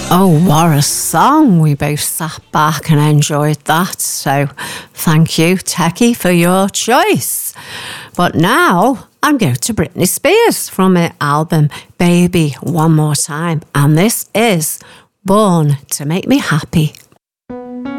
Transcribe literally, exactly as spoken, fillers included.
Oh, what a song. We both sat back and enjoyed that. So thank you, Techie, for your choice. But now I'm going to Britney Spears from her album Baby One More Time. And this is Born to Make Me Happy.